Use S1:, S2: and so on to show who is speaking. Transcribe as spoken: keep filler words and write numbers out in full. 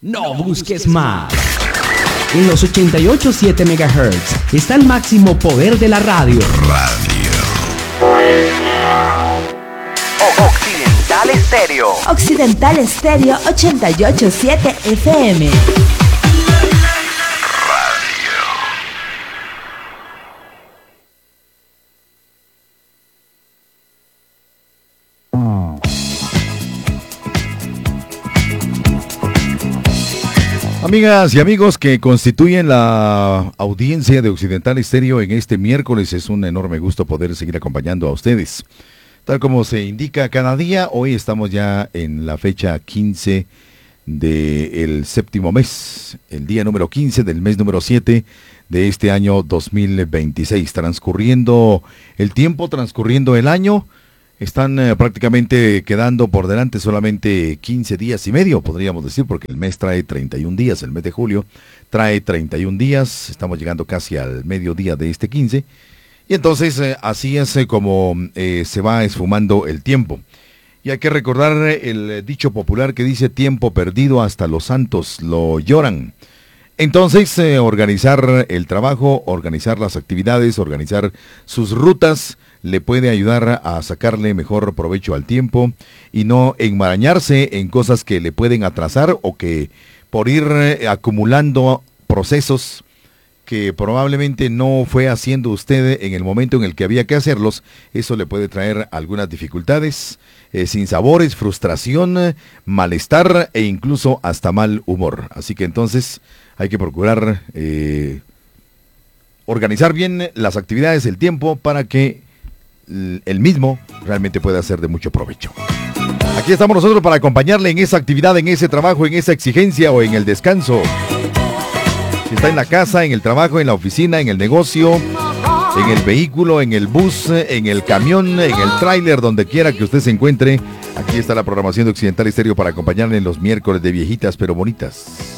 S1: No busques más. En los ochenta y ocho punto siete megahertz está el máximo poder de la radio.
S2: Radio.
S3: Occidental Estéreo.
S4: Occidental Estéreo ochenta y ocho punto siete F M.
S2: Amigas y amigos que constituyen la audiencia de Occidental Estéreo en este miércoles, es un enorme gusto poder seguir acompañando a ustedes. Tal como se indica cada día, hoy estamos ya en la fecha quince del séptimo mes, el día número quince del mes número siete de este año dos mil veintiséis. Transcurriendo el tiempo, transcurriendo el año, están eh, prácticamente quedando por delante solamente quince días y medio, podríamos decir, porque el mes trae treinta y un días, el mes de julio trae treinta y un días, estamos llegando casi al mediodía de este quince, y entonces eh, así es eh, como eh, se va esfumando el tiempo. Y hay que recordar el dicho popular que dice: tiempo perdido hasta los santos lo lloran. Entonces, eh, organizar el trabajo, organizar las actividades, organizar sus rutas, le puede ayudar a sacarle mejor provecho al tiempo y no enmarañarse en cosas que le pueden atrasar o que por ir eh, acumulando procesos que probablemente no fue haciendo usted en el momento en el que había que hacerlos, eso le puede traer algunas dificultades, eh, sinsabores, frustración, malestar e incluso hasta mal humor. Así que entonces hay que procurar eh, organizar bien las actividades, el tiempo, para que el mismo realmente pueda ser de mucho provecho. Aquí estamos nosotros para acompañarle en esa actividad, en ese trabajo, en esa exigencia o en el descanso. Si está en la casa, en el trabajo, en la oficina, en el negocio, en el vehículo, en el bus, en el camión, en el tráiler, donde quiera que usted se encuentre, aquí está la programación de Occidental Estéreo para acompañarle en los miércoles de viejitas pero bonitas.